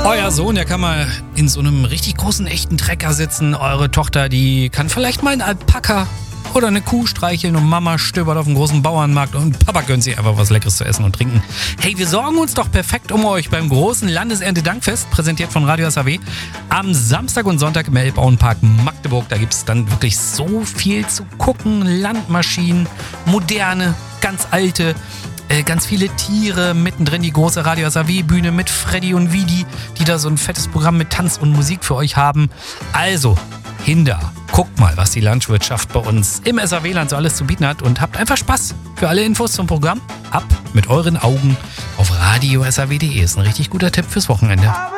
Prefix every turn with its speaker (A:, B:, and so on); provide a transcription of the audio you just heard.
A: Euer Sohn, der kann mal in so einem richtig großen, echten Trecker sitzen. Eure Tochter, die kann vielleicht mal einen Alpaka oder eine Kuh streicheln und Mama stöbert auf dem großen Bauernmarkt und Papa gönnt sich einfach was Leckeres zu essen und trinken. Hey, wir sorgen uns doch perfekt um euch beim großen Landeserntedankfest, präsentiert von Radio SAW. Am Samstag und Sonntag im Elbbauernpark Magdeburg. Da gibt es dann wirklich so viel zu gucken. Landmaschinen, moderne, ganz alte, ganz viele Tiere, mittendrin die große Radio SAW-Bühne mit Freddy und Vidi, die da so ein fettes Programm mit Tanz und Musik für euch haben. Also, hinter, guckt mal, was die Landwirtschaft bei uns im SAW-Land so alles zu bieten hat und habt einfach Spaß. Für alle Infos zum Programm, ab mit euren Augen auf radiosaw.de. Ist ein richtig guter Tipp fürs Wochenende.